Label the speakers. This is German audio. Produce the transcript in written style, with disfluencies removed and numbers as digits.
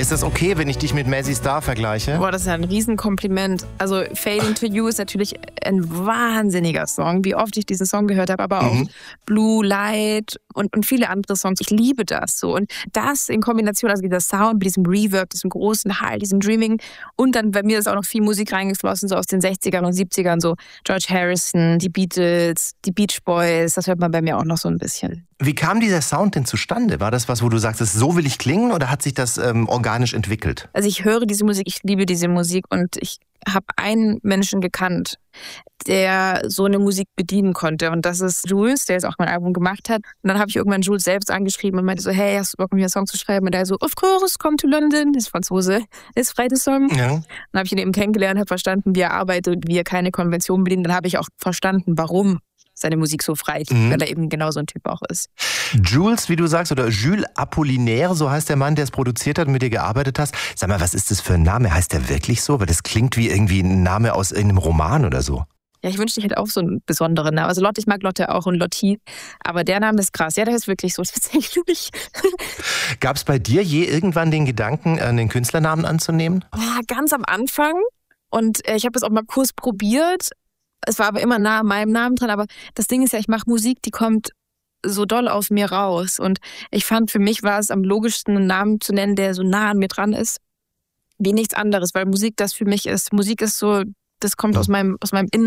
Speaker 1: Ist das okay, wenn ich dich mit Mazzy Star vergleiche?
Speaker 2: Boah, das ist ja ein Riesenkompliment. Also Fading to You ist natürlich ein wahnsinniger Song, wie oft ich diesen Song gehört habe, aber auch Blue Light und viele andere Songs. Ich liebe das so. Und das in Kombination, also dieser Sound mit diesem Reverb, diesem großen Hall, diesem Dreaming und dann bei mir ist auch noch viel Musik reingeflossen, so aus den 60ern und 70ern, so George Harrison, die Beatles, die Beach Boys, das hört man bei mir auch noch so ein bisschen.
Speaker 1: Wie kam dieser Sound denn zustande? War das was, wo du sagst, so will ich klingen oder hat sich das organisch entwickelt?
Speaker 2: Also ich höre diese Musik, ich liebe diese Musik und ich habe einen Menschen gekannt, der so eine Musik bedienen konnte und das ist Jules, der jetzt auch mein Album gemacht hat. Und dann habe ich irgendwann Jules selbst angeschrieben und meinte so, hey, hast du Bock, mir einen Song zu schreiben? Und der so, of course, come to London, das ist Franzose, das ist frei der Song.
Speaker 1: Ja.
Speaker 2: Dann habe ich ihn eben kennengelernt, habe verstanden, wie er arbeitet, wie er keine Konvention bedient. Dann habe ich auch verstanden, warum seine Musik so frei ist, weil er eben genau so ein Typ auch ist.
Speaker 1: Jules, wie du sagst, oder Jules Apollinaire, so heißt der Mann, der es produziert hat und mit dir gearbeitet hast. Sag mal, was ist das für ein Name? Heißt der wirklich so? Weil das klingt wie irgendwie ein Name aus irgendeinem Roman oder so.
Speaker 2: Ja, ich wünschte, ich hätte auch so einen besonderen Namen. Also Lotte, ich mag Lotte auch und Lottie, aber der Name ist krass. Ja, der ist wirklich so tatsächlich.
Speaker 1: Gab es bei dir je irgendwann den Gedanken, einen Künstlernamen anzunehmen?
Speaker 2: Ja, ganz am Anfang und ich habe das auch mal kurz probiert. Es war aber immer nah an meinem Namen dran, aber das Ding ist ja, ich mache Musik, die kommt so doll aus mir raus und ich fand, für mich war es am logischsten, einen Namen zu nennen, der so nah an mir dran ist, wie nichts anderes, weil Musik das für mich ist. Musik ist so, das kommt aus meinem Inneren.